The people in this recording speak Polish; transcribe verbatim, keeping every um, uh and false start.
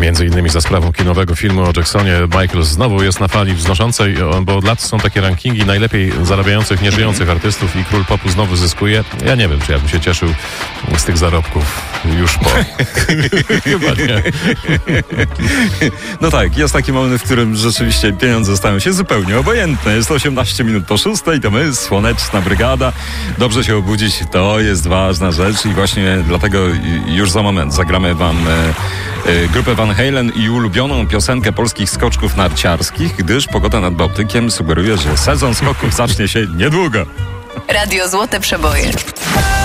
Między innymi za sprawą kinowego filmu o Jacksonie Michael znowu jest na fali wznoszącej, bo od lat są takie rankingi najlepiej zarabiających, nieżyjących artystów i król popu znowu zyskuje. Ja nie wiem, czy ja bym się cieszył z tych zarobków już po. Chyba nie. No tak, jest taki moment, w którym rzeczywiście pieniądze stają się zupełnie obojętne. Jest osiemnaście minut po szóstej, to my, Słoneczna Brygada. Dobrze się obudzić, to jest ważna rzecz i właśnie dlatego już za moment zagramy wam e, e, grupę Van Halen i ulubioną piosenkę polskich skoczków narciarskich, gdyż pogoda nad Bałtykiem sugeruje, że sezon skoków zacznie się niedługo. Radio Złote Przeboje.